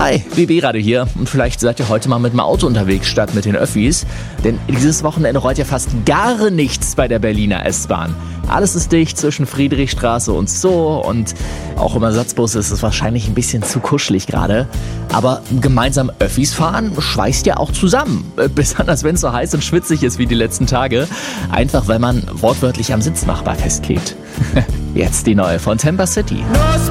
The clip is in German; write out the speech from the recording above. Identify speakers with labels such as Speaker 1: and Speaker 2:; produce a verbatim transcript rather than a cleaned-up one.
Speaker 1: Hi, B B Radio hier und vielleicht seid ihr heute mal mit dem Auto unterwegs statt mit den Öffis, denn dieses Wochenende rollt ja fast gar nichts bei der Berliner S-Bahn. Alles ist dicht zwischen Friedrichstraße und Zoo und auch im Ersatzbus ist es wahrscheinlich ein bisschen zu kuschelig gerade. Aber gemeinsam Öffis fahren schweißt ja auch zusammen, besonders wenn es so heiß und schwitzig ist wie die letzten Tage, einfach weil man wortwörtlich am Sitznachbar festklebt. Jetzt die neue von Temper City.